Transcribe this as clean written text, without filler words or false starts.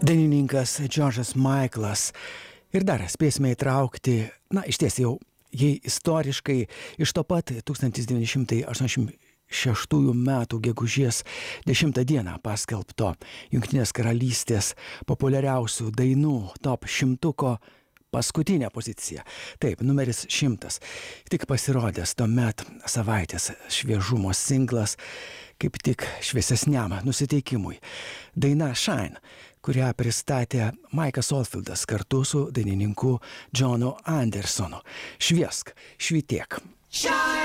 Dainininkas Džordžas Maiklas. Ir dar spėsime įtraukti, išties jau jei istoriškai iš to pat 1986 metų gegužės 10 dieną paskelbto Jungtinės karalystės populiariausių dainų top 100 paskutinė pozicija. Taip, numeris 100. Tik pasirodęs tuomet savaitės šviežumo singlas, kaip tik šviesesniam nusiteikimui. Daina Shine, kurią pristatė Maikas Oldfieldas kartu su dainininku Johnu Andersonu. Šviesk, švytėk.